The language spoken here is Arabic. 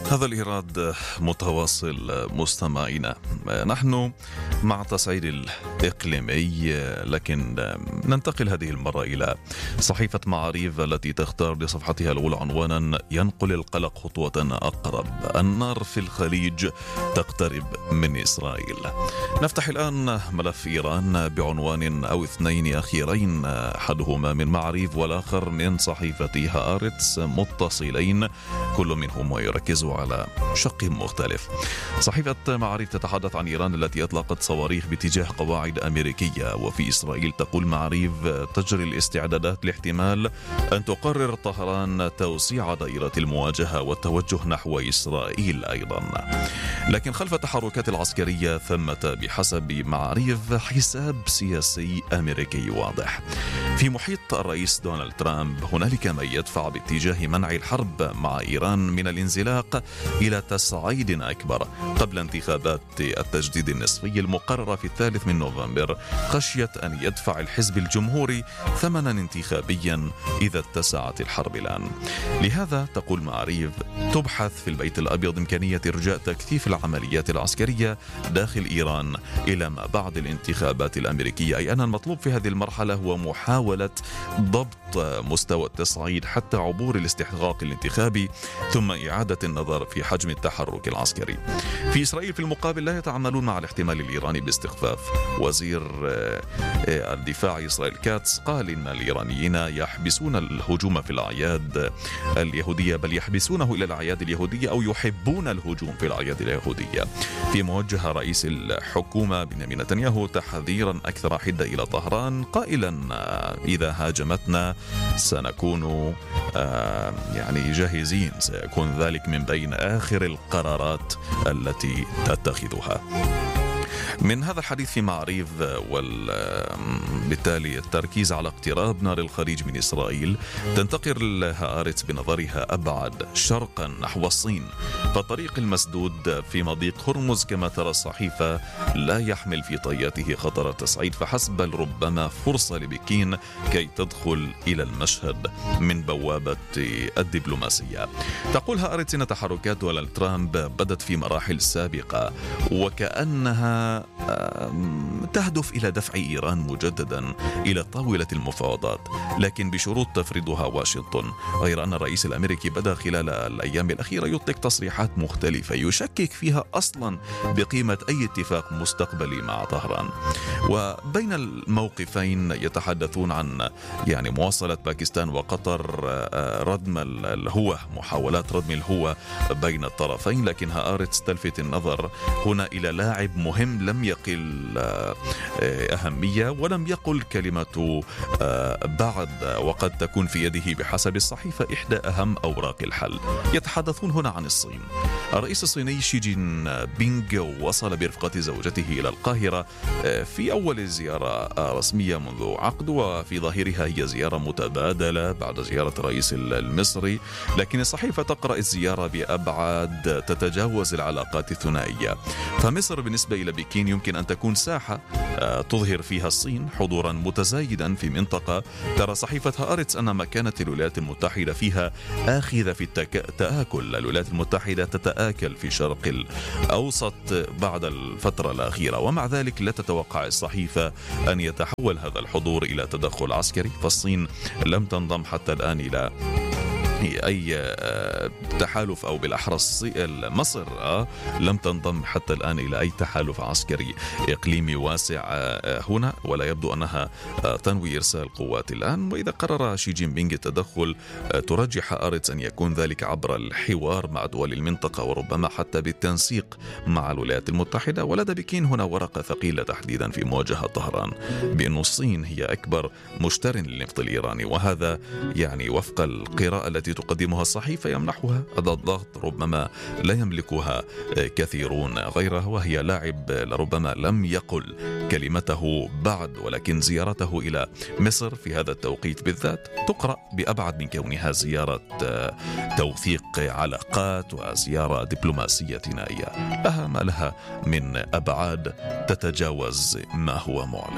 هذا الإيراد متواصل مستمعينا. نحن مع تصعيد الإقليمي، لكن ننتقل هذه المرة إلى صحيفة معاريف التي تختار لصفحتها الأولى عنوانا ينقل القلق خطوة أقرب: النار في الخليج تقترب من إسرائيل. نفتح الآن ملف إيران بعنوان أو اثنين أخيرين، أحدهما من معاريف والآخر من صحيفة هآرتس، متصلين كل منهما يركز على شق مختلف. صحيفة معاريف تتحدث عن إيران التي أطلقت صواريخ باتجاه قواعد أمريكية، وفي إسرائيل تقول معاريف تجري الاستعدادات لاحتمال أن تقرر طهران توسيع دائرة المواجهة والتوجه نحو إسرائيل أيضا. لكن خلف التحركات العسكرية ثمة بحسب معاريف حساب سياسي أمريكي واضح. في محيط الرئيس دونالد ترامب هنالك من يدفع باتجاه منع الحرب مع إيران من الانزلاق إلى تصعيد أكبر قبل انتخابات التجديد النصفي المقررة في 3 نوفمبر، خشية أن يدفع الحزب الجمهوري ثمنا انتخابيا إذا اتسعت الحرب الآن. لهذا تقول معاريف تبحث في البيت الأبيض إمكانية إرجاء تكثيف العمليات العسكرية داخل إيران إلى ما بعد الانتخابات الأمريكية، أي أن المطلوب في هذه المرحلة هو محاولة ضبط مستوى التصعيد حتى عبور الاستحقاق الانتخابي، ثم إعادة النظر في حجم التحرك العسكري. في إسرائيل في المقابل لا يتعاملون مع الاحتمال الإيراني باستخفاف. وزير الدفاع إسرائيل كاتس قال إن الإيرانيين يحبسون الهجوم في الأعياد اليهودية، بل يحبسونه إلى الأعياد اليهودية أو يحبون الهجوم في الأعياد اليهودية. في موجه رئيس الحكومة بنيامين نتنياهو تحذيرا أكثر حدة إلى طهران، قائلا: إذا هاجمتنا سنكون جاهزين، سيكون ذلك من بين آخر القرارات التي تتخذها. من هذا الحديث في معاريف وبالتالي التركيز على اقتراب نار الخليج من إسرائيل، تنتقل هآرتس بنظرها أبعد شرقا نحو الصين، فالطريق المسدود في مضيق هرمز كما ترى الصحيفة لا يحمل في طياته خطر التصعيد فحسب، بل ربما فرصة لبكين كي تدخل إلى المشهد من بوابة الدبلوماسية. تقول هآرتس إن تحركات دونالد ترامب بدت في مراحل سابقة وكأنها تهدف إلى دفع إيران مجددا إلى طاولة المفاوضات، لكن بشروط تفرضها واشنطن. غير أن الرئيس الأمريكي بدأ خلال الأيام الأخيرة يطلق تصريحات مختلفة يشكك فيها أصلا بقيمة أي اتفاق مستقبلي مع طهران. وبين الموقفين يتحدثون عن مواصلة باكستان وقطر ردم الهوة، محاولات ردم الهوة بين الطرفين. لكن هآرتس تلفت النظر هنا إلى لاعب مهم لم يقل أهمية ولم يقل كلمة بعد، وقد تكون في يده بحسب الصحيفة إحدى أهم أوراق الحل. يتحدثون هنا عن الصين. الرئيس الصيني شي جين بينغ وصل برفقة زوجته إلى القاهرة في أول زيارة رسمية منذ عقد، وفي ظاهرها هي زيارة متبادلة بعد زيارة الرئيس المصري، لكن الصحيفة تقرأ الزيارة بأبعاد تتجاوز العلاقات الثنائية. فمصر بالنسبة إلى بكين يمكن أن تكون ساحة تظهر فيها الصين حضورا متزايدا في منطقة ترى صحيفة هآرتس أن مكانة الولايات المتحدة فيها آخذة في التآكل. الولايات المتحدة تتآكل في الشرق الأوسط بعد الفترة الأخيرة، ومع ذلك لا تتوقع الصحيفة أن يتحول هذا الحضور إلى تدخل عسكري، فالصين لم تنضم حتى الآن إلى أي تحالف، أو بالأحرى مصر لم تنضم حتى الآن إلى أي تحالف عسكري إقليمي واسع هنا، ولا يبدو أنها تنوي إرسال قوات الآن. وإذا قرر شي جين بينغ التدخل ترجح هآرتس أن يكون ذلك عبر الحوار مع دول المنطقة، وربما حتى بالتنسيق مع الولايات المتحدة. ولدى بكين هنا ورقة ثقيلة تحديدا في مواجهة طهران بأن الصين هي أكبر مشتر للنفط الإيراني، وهذا وفق القراءة التي تقدمها الصحيفة يمنحها هذا الضغط ربما لا يملكها كثيرون غيره، وهي لاعب لربما لم يقل كلمته بعد، ولكن زيارته إلى مصر في هذا التوقيت بالذات تقرأ بأبعد من كونها زيارة توثيق علاقات وزيارة دبلوماسية ثنائية، لها ما لها من أبعاد تتجاوز ما هو معلن.